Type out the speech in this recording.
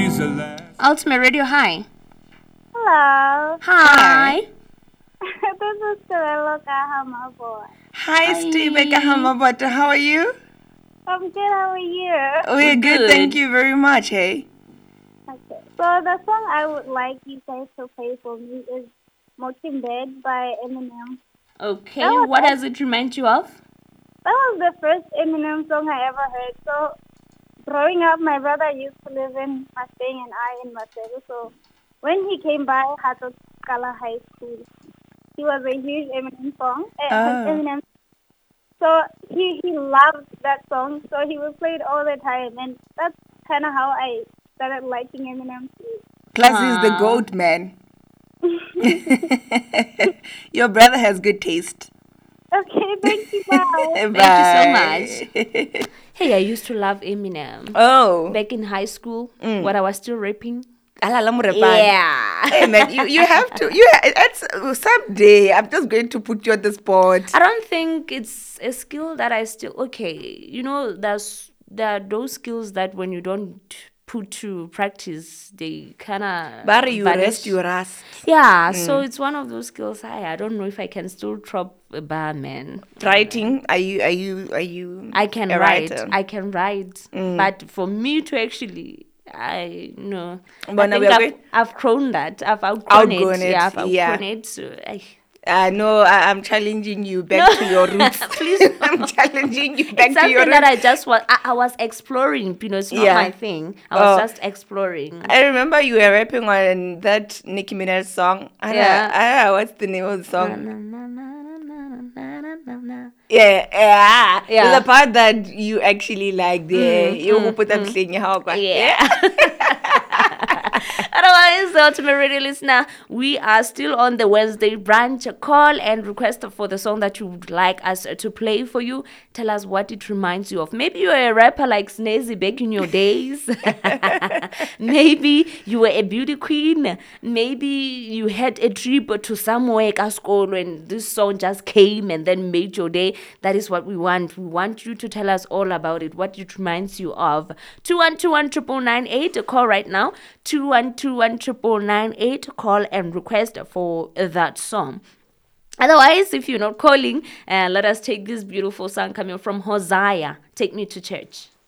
she's the last. Ultimate Radio, hi. Hello. Hi. This is Stella Kahamabo. Hi, Steve Kahamabota. How are you? I'm good. How are you? We're good. good. Thank you very much, hey. Okay. So the song I would like you guys to play for me is Mockingbird by Eminem. Okay, Oh, what okay. does it remind you of? That was the first Eminem song I ever heard. So growing up, my brother used to live in Mustang and I in Masego. So when he came by Hato Kala High School, he was a huge Eminem song. Eminem. So he loved that song. So he would play it all the time, and that's kind of how I started liking Eminem. Plus, he's the goat, man. Your brother has good taste. Okay, thank you. Bye. Thank you so much. Hey, I used to love Eminem. Oh. Back in high school, when I was still rapping. Yeah. Hey, man, you have to. It's someday. I'm just going to put you on the spot. I don't think it's a skill that I still... Okay, you know, there are those skills that when you don't put to practice, they kind of... Barry, you rest. Yeah, so it's one of those skills. I don't know if I can still drop a bar, man. Writing? Are you? I can a write. writer? I can write. But for me to actually... I know. But I now think I've grown that. I've outgrown it. Yeah, I've outgrown it. So no, I'm challenging you back to your roots. Please, I'm challenging you back it's to your something roots. that I just was. I was exploring. You know, it's not my thing. I was just exploring. I remember you were rapping on that Nicki Minaj song. What's the name of the song? Yeah. The part that you actually like there. You put up singing how. Otherwise, the Ultimate Radio listener, we are still on the Wednesday branch. Call and request for the song that you would like us to play for you. Tell us what it reminds you of. Maybe you were a rapper like Snazzy back in your days. Maybe you were a beauty queen. Maybe you had a trip to somewhere at school and this song just came and then made your day. That is what we want. We want you to tell us all about it, what it reminds you of. 2121 call right now. 2121 call and request for that song. Otherwise, if you're not calling, let us take this beautiful song coming from Hosea, Take Me to Church.